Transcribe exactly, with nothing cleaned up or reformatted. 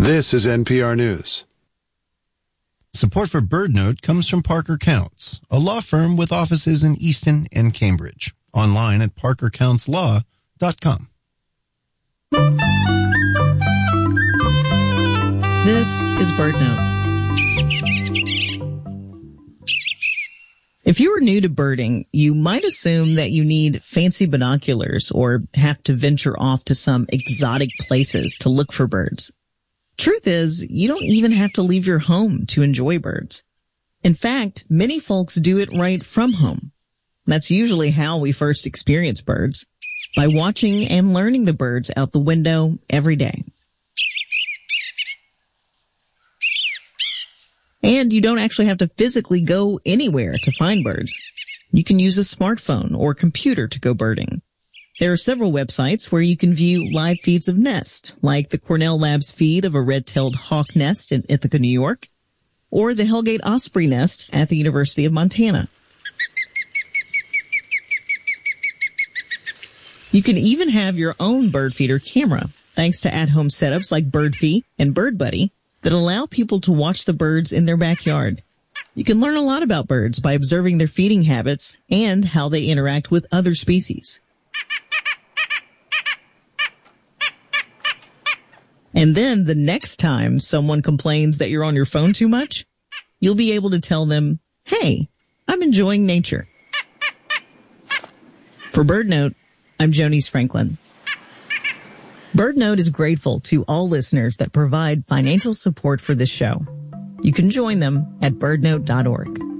This is N P R News. Support for BirdNote comes from Parker Counts, a law firm with offices in Easton and Cambridge. Online at parker counts law dot com. This is BirdNote. If you are new to birding, you might assume that you need fancy binoculars or have to venture off to some exotic places to look for birds. Truth is, you don't even have to leave your home to enjoy birds. In fact, many folks do it right from home. That's usually how we first experience birds, by watching and learning the birds out the window every day. And you don't actually have to physically go anywhere to find birds. You can use a smartphone or computer to go birding. There are several websites where you can view live feeds of nests, like the Cornell Labs feed of a red-tailed hawk nest in Ithaca, New York, or the Hellgate Osprey nest at the University of Montana. You can even have your own bird feeder camera, thanks to at-home setups like BirdFeed and BirdBuddy that allow people to watch the birds in their backyard. You can learn a lot about birds by observing their feeding habits and how they interact with other species. And then the next time someone complains that you're on your phone too much, you'll be able to tell them, hey, I'm enjoying nature. For BirdNote, I'm Jonice Franklin. BirdNote is grateful to all listeners that provide financial support for this show. You can join them at bird note dot org.